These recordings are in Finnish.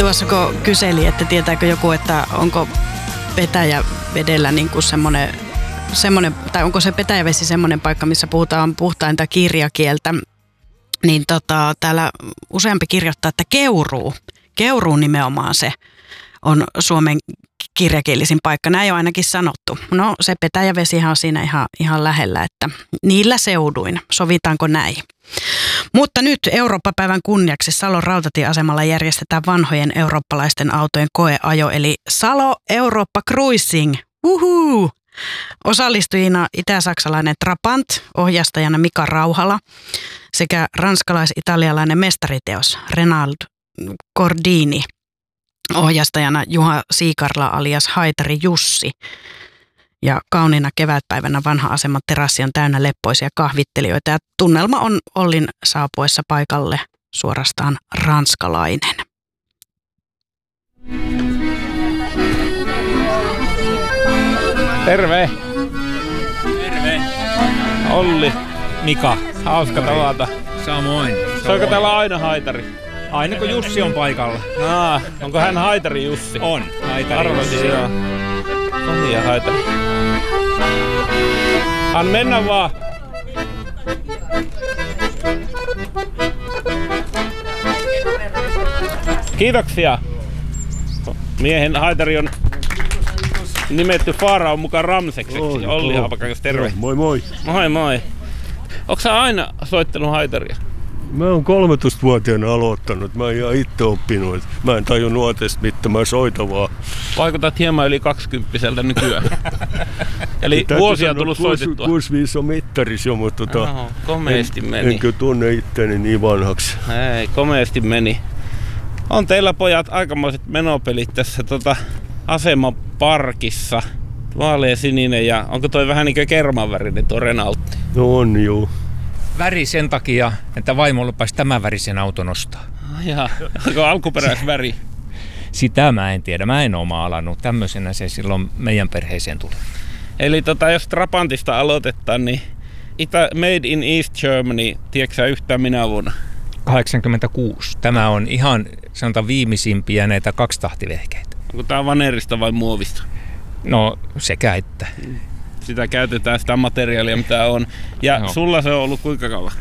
tuossa kun kyseli, että tietääkö joku, että onko Petäjävedellä niin kuin semmoinen, tai onko se Petäjävesi semmoinen paikka, missä puhutaan puhtainta kirjakieltä, niin täällä useampi kirjoittaa, että Keuruu nimenomaan se on Suomen kirjakielisin paikka. Näin on ainakin sanottu. No se Petäjävesihan on siinä ihan lähellä, että niillä seuduin. Sovitaanko näin? Mutta nyt Eurooppa-päivän kunniaksi Salon rautatieasemalla järjestetään vanhojen eurooppalaisten autojen koeajo, eli Salo Eurooppa Cruising. Uhu! Osallistujina itä-saksalainen Trabant, ohjastajana Mika Rauhala sekä ranskalais-italialainen mestariteos Renald Cordini, ohjastajana Juha Siikarla alias Haitari Jussi. Ja kauniina kevätpäivänä vanha aseman terassi on täynnä leppoisia kahvittelijoita ja tunnelma on Ollin saapuessa paikalle suorastaan ranskalainen. Terve! Terve! Olli, Mika. hauska tavata. Samoin. Soiko täällä aina Haitari? Aina kun Jussi on paikalla. Onko hän Haitari Jussi? On. Haitari Arvasin, Jussi. joo. On ja Haitari. Mennä vaan. Kiitoksia. Miehen Haitari on nimetty Faaraon mukaan Ramsekseksi. Olli Haapakangas, terve. Moi moi. Moi moi. Onko sä aina soittanut Haitaria? Mä oon 13-vuotiaana aloittanut. Mä en ihan itse oppinut. Mä en tajunnut nuotesta mitään, mä soitan vaan. Vaikutat hieman yli 20-vuotiaalta nykyään. Eli vuosia tullut soitettua. 65 on mittaris jo, mutta komeasti meni. en kyllä tunne itseäni niin vanhaksi. Ei, komeasti meni. On teillä pojat aikamoiset menopelit tässä asemaparkissa. Vaalea sininen ja onko toi vähän niin kuin kermanvärinen tuo Renaultti? No on juu. Väri sen takia, että vaimo lupasi tämän värisen auton ostaa. Jaa, onko alkuperäisväri? Sitä mä en tiedä. Mä en ole maalannut. Tämmöisenä se silloin meidän perheeseen tuli. Eli jos Trabantista aloitetaan, niin Made in East Germany, tiedätkö sä yhtään minä vuonna? 86. Tämä on ihan sanotaan viimeisimpiä näitä kaksitahtivehkeitä. Onko tää vanerista vai muovista? No sekä että. Sitä käytetään sitä materiaalia mitä on. Ja sulla se on ollut kuinka kauan?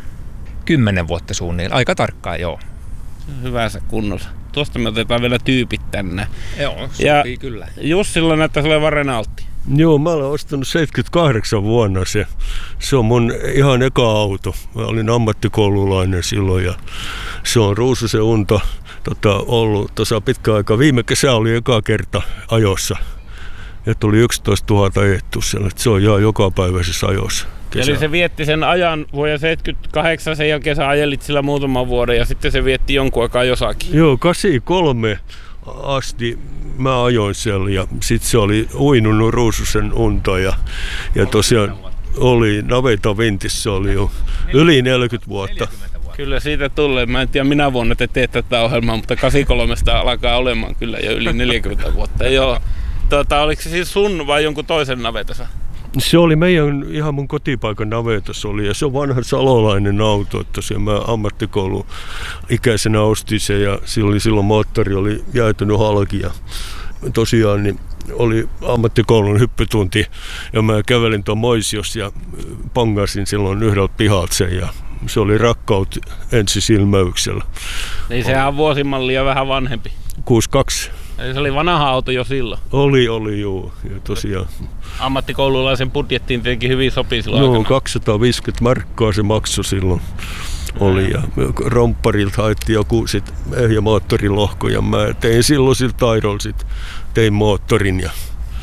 10 vuotta suunnilleen. Aika tarkkaan, joo. Hyvässä kunnossa. Tuosta me otetaan vielä tyypit tänne. Joo, sopii kyllä. Jussilla näyttäisi olevan Renaultti. Joo, mä olen ostanut 78 vuonna se. Se on mun ihan eka auto. Mä olin ammattikoululainen silloin ja se on Ruususen unta ollut tuossa pitkä aika. Viime kesä oli eka kerta ajossa. Ja tuli 11 000 ehtoisella. Se on ihan jokapäiväisessä ajossa. Kesä. Eli se vietti sen ajan vuoden 78, sen jälkeen sä ajelit sillä muutaman vuoden ja sitten se vietti jonkun aikaa jossakin. Joo, 83 asti mä ajoin siellä ja sitten se oli uinunut Ruususen unta ja tosiaan oli naveta vintissä oli jo yli 40 vuotta. Kyllä siitä tulee. Mä en tiedä minä vuonna te teet tätä ohjelmaa, mutta 83 alkaa olemaan kyllä jo yli 40 vuotta. Joo. Oliko se siis sun vai jonkun toisen navetassa? Se oli ihan mun kotipaikan navetassa oli ja se on vanha salolainen auto, että tosiaan mä ammattikoulun ikäisenä ostin sen ja silloin moottori oli jäätynyt halki ja tosiaan niin oli ammattikoulun hyppytunti ja mä kävelin tuon Moisios ja pangasin silloin yhdeltä pihalta sen ja se oli rakkaut ensisilmäyksellä. Niin sehän on vuosimallia vähän vanhempi. 62. Eli se oli vanha auto jo silloin? Oli joo. Ja tosiaan. Ammattikoululaisen budjettiin tietenkin hyvin sopii silloin aikana. 250 markkaa se maksoi silloin. Oli ja rompparilta haettiin joku sit ehjä moottorilohko ja mä tein silloin sillä taidolla tein moottorin ja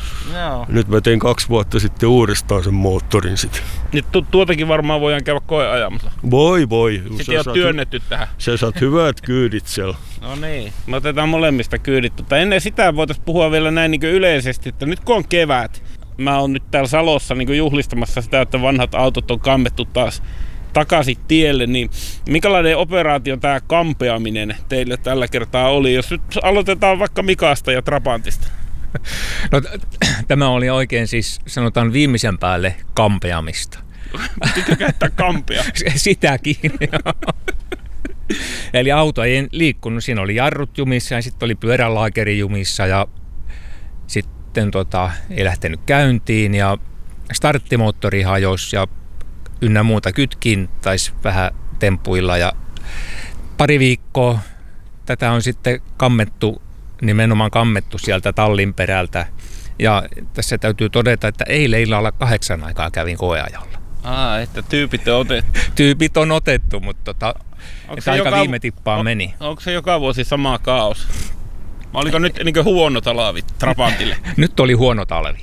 nyt mä tein 2 vuotta sitten uudestaan sen moottorin sit. Nyt tuotakin varmaan voidaan käydä koeajamassa. Voi. Sitten ei ole työnnetty tähän. Sä saat hyvät kyydit siellä. No niin, me otetaan molemmista kyydit. Ennen sitä voitaisiin puhua vielä näin niin yleisesti, että nyt kun on kevät, mä oon nyt täällä Salossa niin juhlistamassa sitä, että vanhat autot on kammettu taas takaisin tielle, niin minkälainen operaatio tämä kampeaminen teille tällä kertaa oli? Jos nyt aloitetaan vaikka Mikasta ja Trabantista. No, tämä oli oikein siis sanotaan viimeisen päälle kampeamista. Pitikö käyttää kampea? Sitäkin. Eli auto ei liikkunut. Siinä oli jarrut jumissa ja sitten oli pyörälaakeri jumissa ja sitten ei lähtenyt käyntiin ja starttimoottori hajosi ja ynnä muuta kytkin taisi vähän tempuilla ja pari viikkoa tätä on sitten nimenomaan kammettu sieltä tallin perältä. Ja tässä täytyy todeta, että eilen illalla 8 aikaa kävin koeajalla. Että tyypit on otettu. Tyypit on otettu, mutta aika viime tippaan meni. Onko se joka vuosi sama kaos? Oliko nyt niin huono talvi Trabantille? Nyt oli huono talvi.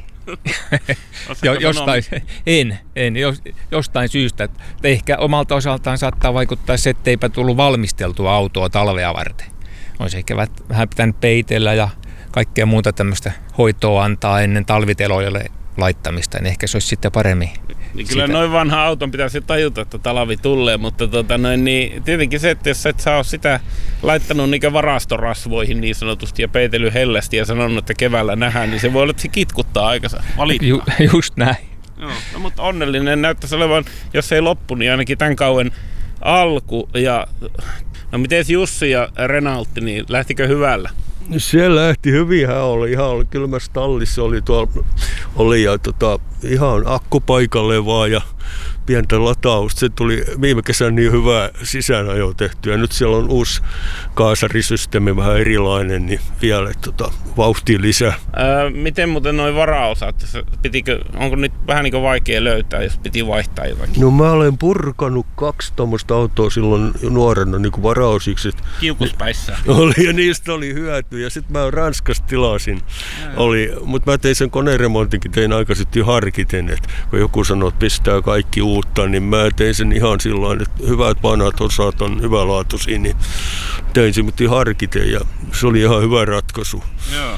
Jostain syystä. Ehkä omalta osaltaan saattaa vaikuttaa se, etteipä tullut valmisteltua autoa talvea varten. Olisi ehkä vähän pitänyt peitellä ja kaikkea muuta tämmöistä hoitoa antaa ennen talviteloille laittamista, niin ehkä se olisi sitten paremmin. Niin kyllä noin vanha auton pitäisi tajuta, että talvi tulee, mutta niin tietenkin se, että jos et saa ole sitä laittanut niin varastorasvoihin niin sanotusti ja peitellyt hellästi ja sanonut, että keväällä nähdään, niin se voi olla, että se kitkuttaa aikansa. Just näin. Joo, no, mutta onnellinen näyttäisi olevan, jos ei loppu, niin ainakin tämän kauden alku. Ja no miten Jussi ja Renaltti, niin lähtikö hyvällä? Se lähti hyvin, hän oli ihan kylmässä tallissa, oli ja ihan akku paikalleen vaan ja pientä latausta. Se tuli viime kesänä niin hyvää sisäänajoa tehtyä. Nyt siellä on uusi kaasarisysteemi, vähän erilainen, niin vielä vauhtia lisää. Miten muuten noin varaosat? Onko nyt vähän niin kuin vaikea löytää, jos piti vaihtaa jotakin? No mä olen purkanut 2 tommoista autoa silloin nuorena niin kuin varaosiksi. Kiukuspäissä. Oli ja niistä oli hyötyä. Ja sitten mä Ranskasta tilasin. Mutta mä tein sen koneremontinkin, tein aikaisemmin harkiten, että kun joku sanoo, että pistää kaikki uutta, niin mä tein sen ihan sillain, että hyvät vanhat osat on hyvälaatuisia, niin tein sen harkiten ja se oli ihan hyvä ratkaisu. Joo.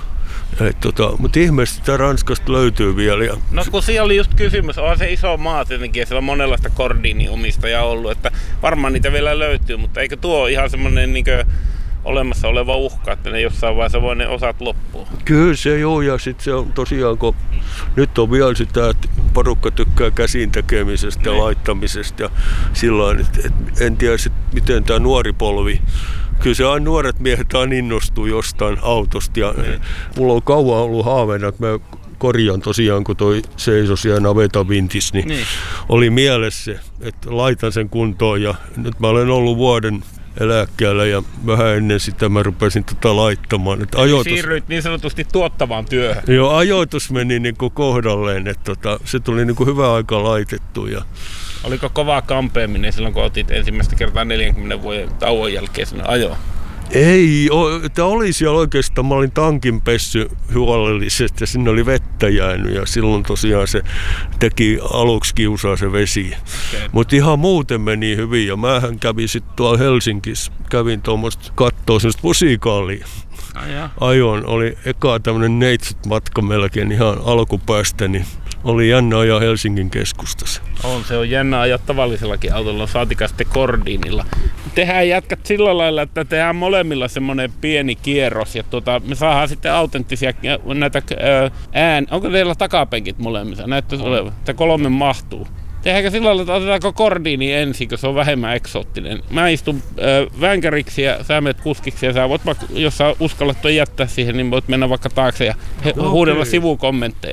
Mutta ihmeellisesti sitä Ranskasta löytyy vielä. No kun siellä oli just kysymys, onhan se iso maa tietenkin ja siellä on monenlaista Gordini-omistajaa ollut, että varmaan niitä vielä löytyy, mutta eikö tuo ihan semmoinen niinkö olemassa oleva uhka, että ne jossain vaiheessa voi ne osat loppua? Kyllä se joo, ja sitten se on tosiaan, kun nyt on vielä sitä, että porukka tykkää käsin tekemisestä ja laittamisesta ja sillain, että en tiedä sit, miten tämä nuori polvi, kyllä se aina nuoret miehet aina innostuu jostain autosta ja mulla on kauan ollut haaveena, että mä korjaan tosiaan, kun toi seisoi siellä navetan vintis, niin oli mielessä se, että laitan sen kuntoon ja nyt mä olen ollut vuoden eläkkeellä ja vähän ennen sitä mä rupesin laittamaan. Siirryit niin sanotusti tuottavaan työhön. Joo, ajoitus meni niinku kohdalleen, että se tuli niinku hyvä aika laitettu. Ja oliko kovaa kampeaminen silloin, kun otit ensimmäistä kertaa 40 vuoden tauon jälkeen sinne ajoon? Ei, että oli siellä oikeastaan, mä olin tankin pessy huolellisesti ja sinne oli vettä jäänyt ja silloin tosiaan se teki aluksi kiusaa se vesi. Okay. Mutta ihan muuten meni hyvin ja mähän kävin sitten tuolla Helsingissä, kävin tuommoista kattoo semmoista musikaalia. Ajoin, oli eka tämmönen neitsyt-matka melkein ihan alkupäästä, niin oli jännä ajaa Helsingin keskustassa. Se on jännä ajaa tavallisellakin autolla, saatika sitten Gordinilla. Tehdään jatkat sillä lailla, että tehdään molemmilla semmoinen pieni kierros ja me saadaan sitten autenttisia näitä onko teillä takapenkit molemmissa? Näyttäisi olevan, että 3 mahtuu. Tehdäänkö sillä lailla, että otetaanko Gordini ensin, kun se on vähemmän eksoottinen? Mä istun vänkäriksi ja sä menet kuskiksi ja sä voit, jos sä uskallat jättää siihen, niin voit mennä vaikka taakse ja huudella sivukommentteja.